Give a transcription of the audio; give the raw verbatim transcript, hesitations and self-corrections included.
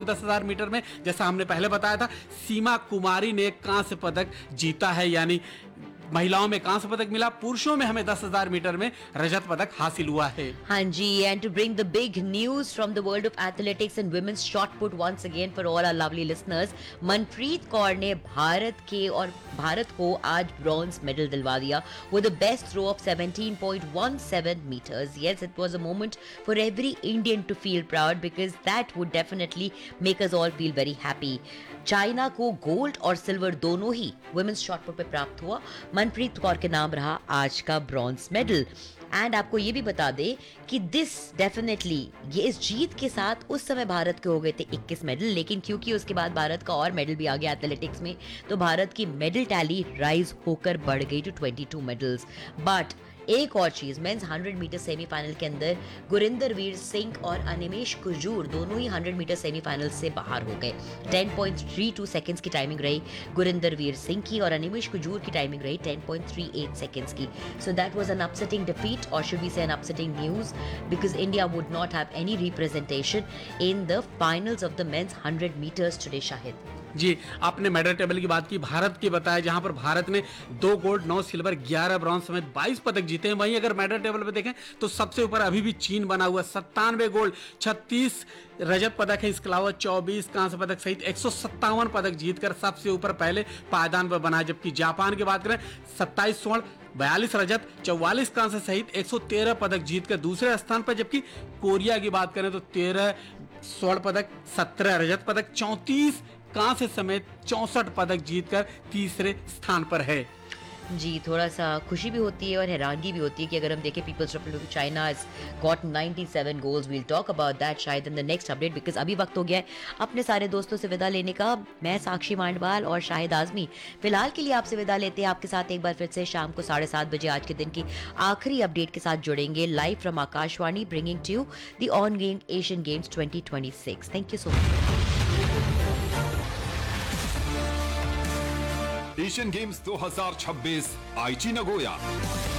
दस हजार मीटर में जैसा हमने पहले बताया था, सीमा कुमारी ने कांस्य पदक जीता है, यानी महिलाओं में कांस्य पदक मिला, पुरुषों में हमें दस हजार मीटर में रजत पदक हासिल हुआ है। हाँ जी, and to bring the big news from the world of athletics and women's shot put once again for all our lovely listeners, Manpreet Kaur ने भारत के और भारत को आज ब्रॉन्ज मेडल दिलवा दिया with the best throw of seventeen point one seven meters. Yes, it was a moment for every Indian to feel proud because that would definitely make us all feel very happy. China को gold और silver दोनों ही women's shot put पे प्राप्त हुआ। मनप्रीत कौर के नाम रहा आज का ब्रॉन्ज मेडल। एंड आपको ये भी बता दे कि दिस डेफिनेटली, ये इस जीत के साथ उस समय भारत के हो गए थे इक्कीस मेडल, लेकिन क्योंकि उसके बाद भारत का और मेडल भी आ गया एथलेटिक्स में, तो भारत की मेडल टैली राइज होकर बढ़ गई to twenty two medals. But एक और चीज, मेंस हंड्रेड मीटर सेमीफाइनल के अंदर गुरिंदर वीर सिंह और अनिमेश कुजूर दोनों ही हंड्रेड मीटर सेमीफाइनल से बाहर हो गए। Ten point three two seconds की टाइमिंग रही गुरिंदर वीर सिंह की और अनिमेश कुजूर की टाइमिंग रही ten point three eight seconds की। So that was an upsetting defeat, और शुड वी से N upsetting news, because India would not have any representation in the finals of the mains hundred metres today. Shahid जी, आपने medal table की बात की, भारत की बताया, जहां पर भारत ने दो गोल्ड, नौ सिल्वर, ग्यारह ब्रॉन्ज समेत बाईस पदक जीते हैं। वहीं अगर मेडल टेबल पे देखें तो सबसे ऊपर अभी भी चीन बना हुआ, सत्तानवे गोल्ड, छत्तीस रजत पदक है, इसके अलावा चौबीस कांस्य पदक सहित एक सौ सत्तावन पदक जीतकर सबसे ऊपर पहले पायदान पर बना। जबकि जापान की बात करें, सत्ताईस स्वर्ण, बयालीस रजत, चौवालीस कांस्य सहित एक सौ तेरह पदक जीतकर दूसरे स्थान पर। जबकि कोरिया की बात करें तो तेरह स्वर्ण पदक, सत्रह रजत पदक, चौंतीस कांस्य समेत चौसठ पदक जीतकर तीसरे स्थान पर है। जी, थोड़ा सा खुशी भी होती है और हैरानगी भी होती है कि अगर हम देखें peoples Republic of China has got ninety seven goals. We'll talk about that शायद in the next update, because अभी वक्त हो गया है अपने सारे दोस्तों से विदा लेने का। मैं साक्षी मांडवाल और शाहिद आजमी फिलहाल के लिए आपसे विदा लेते हैं। आपके साथ एक बार फिर से शाम को साढ़े सात बजे आज के दिन की आखिरी अपडेट के साथ जुड़ेंगे, live from Akashvani, bringing to the on going Asian games twenty twenty six. Thank you so much. Asian games दो हज़ार छब्बीस आईची नगोया।